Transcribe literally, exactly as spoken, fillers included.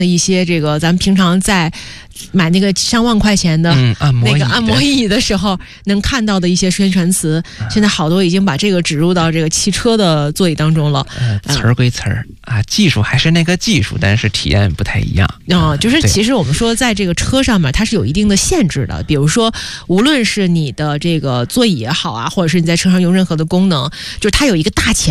的一些这个咱们平常在买那个上万块钱的那个按摩椅的时候能看到的一些宣传词，现在好多已经把这个植入到这个汽车的座椅当中了。 呃，词儿归词儿啊，技术还是那个技术，但是体验不太一样。 哦，就是其实我们说在这个车上面它是有一定的限制的，比如说无论是你的这个座椅也好啊，或者是你在车上用任何的功能，就是它有一个大前